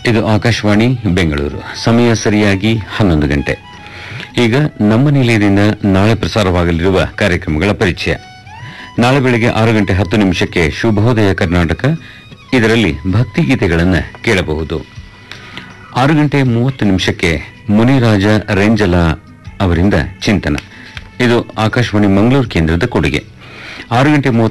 ಇದು ಆಕಾಶವಾಣಿ ಬೆಂಗಳೂರು. ಸಮಯ ಸರಿಯಾಗಿ 11 ಗಂಟೆ. ಈಗ ನಮ್ಮ ನಿಲಯದಿಂದ ನಾಳೆ ಪ್ರಸಾರವಾಗಲಿರುವ ಕಾರ್ಯಕ್ರಮಗಳ ಪರಿಚಯ. ನಾಳೆ ಬೆಳಗ್ಗೆ 6 ಗಂಟೆ 10 ನಿಮಿಷಕ್ಕೆ ಶುಭೋದಯ ಕರ್ನಾಟಕ, ಇದರಲ್ಲಿ ಭಕ್ತಿಗೀತೆಗಳನ್ನು ಕೇಳಬಹುದು. 6 ಗಂಟೆ 30 ನಿಮಿಷಕ್ಕೆ ಮುನಿರಾಜ ರೇಂಜಲ ಅವರಿಂದ ಚಿಂತನ. ಇದು ಆಕಾಶವಾಣಿ ಮಂಗಳೂರು ಕೇಂದ್ರದ ಕೊಡುಗೆ. 6 ಗಂಟೆ